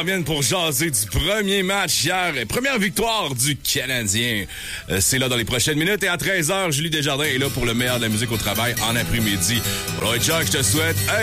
Viennent pour jaser du premier match hier, première victoire du Canadien. C'est là dans les prochaines minutes et à 13h, Julie Desjardins est là pour le meilleur de la musique au travail en après-midi. Alors, Chuck, je te souhaite